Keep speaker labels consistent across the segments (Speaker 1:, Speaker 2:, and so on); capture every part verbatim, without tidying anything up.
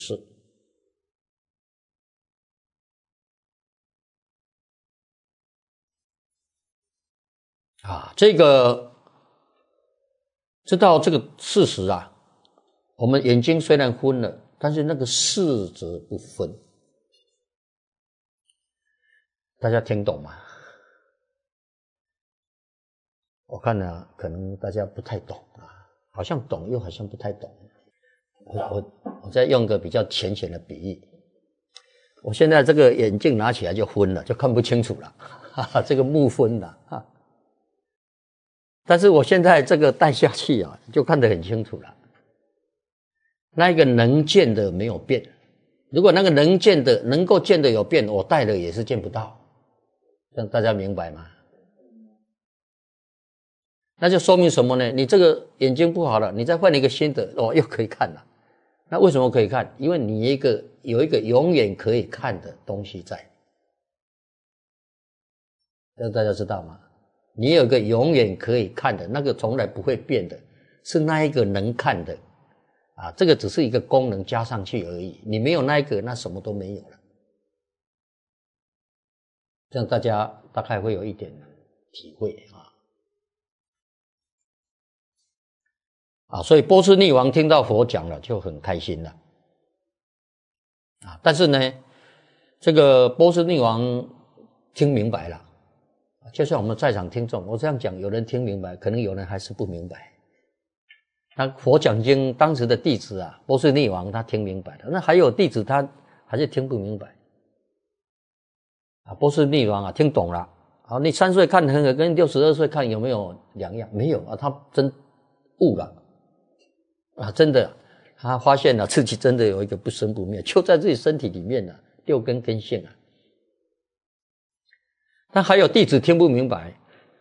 Speaker 1: 是啊，这个知道这个事实啊，我们眼睛虽然昏了，但是那个视则不分。大家听懂吗？我看呢，可能大家不太懂啊，好像懂又好像不太懂。我我我再用个比较浅显的比喻，我现在这个眼镜拿起来就昏了，就看不清楚了，哈哈，这个目昏了哈。但是我现在这个戴下去啊，就看得很清楚了。那一个能见的没有变，如果那个能见的能够见的有变，我戴了也是见不到，这样大家明白吗？那就说明什么呢？你这个眼睛不好了，你再换一个新的，哦，又可以看了。那为什么可以看？因为你一个有一个永远可以看的东西在，这大家知道吗？你有一个永远可以看的，那个从来不会变的，是那一个能看的啊。这个只是一个功能加上去而已，你没有那一个，那什么都没有了。这样大家大概会有一点体会啊。啊，所以波斯匿王听到佛讲了就很开心了啊。但是呢，这个波斯匿王听明白了，就像我们在场听众，我这样讲，有人听明白，可能有人还是不明白。那佛讲经当时的弟子啊，波斯匿王他听明白了，那还有弟子他还是听不明白啊。波斯匿王啊听懂了，好，你三岁看很跟六十二岁看有没有两样？没有啊，他真悟了。啊，真的，他发现了自己真的有一个不生不灭，就在自己身体里面了，六根根性啊。但还有弟子听不明白，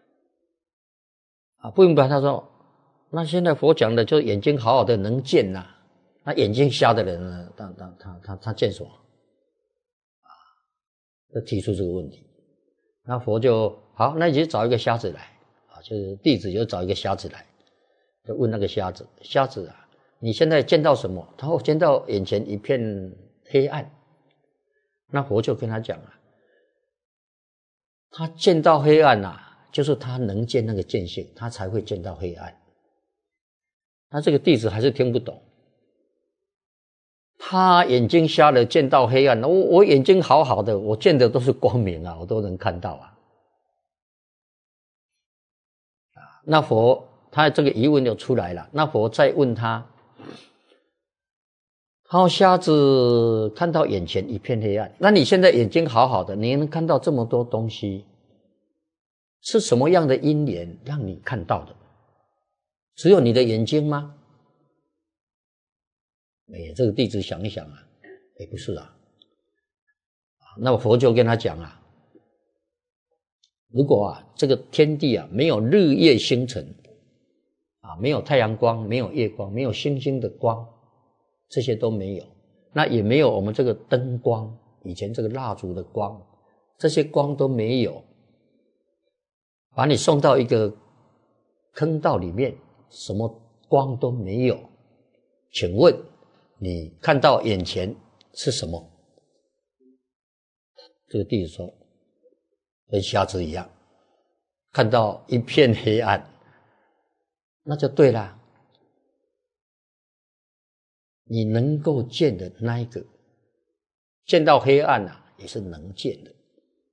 Speaker 1: 啊，不明白，他说，那现在佛讲的就是眼睛好好的能见呐、啊，那眼睛瞎的人呢，他他他他他见什么？啊，就提出这个问题。那佛就好，那你就找一个瞎子来，啊，就是弟子就找一个瞎子来，就问那个瞎子，瞎子啊。你现在见到什么？他说见到眼前一片黑暗。那佛就跟他讲啊，他见到黑暗啊，就是他能见那个见性，他才会见到黑暗。那这个弟子还是听不懂，他眼睛瞎了，见到黑暗，我我眼睛好好的，我见的都是光明啊，我都能看到啊。那佛他这个疑问就出来了，那佛再问他。然后瞎子看到眼前一片黑暗，那你现在眼睛好好的，你能看到这么多东西，是什么样的因缘让你看到的？只有你的眼睛吗？哎，这个弟子想一想啊，哎，不是啊。那佛就跟他讲啊，如果啊这个天地啊没有日月星辰啊，没有太阳光，没有月光，没有星星的光。这些都没有，那也没有我们这个灯光，以前这个蜡烛的光，这些光都没有，把你送到一个坑道里面，什么光都没有，请问你看到眼前是什么？这个弟子说，跟瞎子一样，看到一片黑暗，那就对了。你能够见的那一个，见到黑暗啊，也是能见的。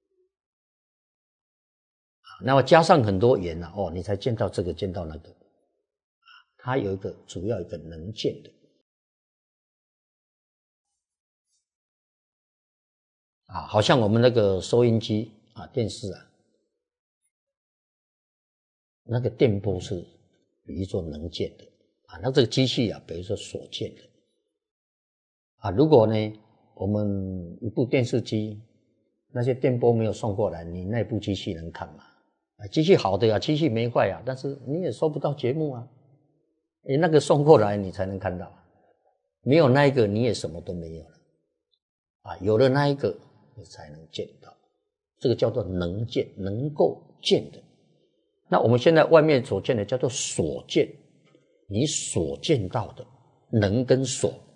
Speaker 1: 那么加上很多缘啊，哦，你才见到这个，见到那个。它有一个主要一个能见的。啊，好像我们那个收音机啊、电视啊，那个电波是比喻作能见的啊，那这个机器啊，比如说所见的。啊，如果呢，我们一部电视机，那些电波没有送过来，你那部机器能看吗？啊，机器好的呀、啊，机器没坏啊，但是你也收不到节目啊。诶，那个送过来你才能看到，没有那一个你也什么都没有了。啊，有了那一个你才能见到，这个叫做能见，能够见的。那我们现在外面所见的叫做所见，你所见到的能跟所。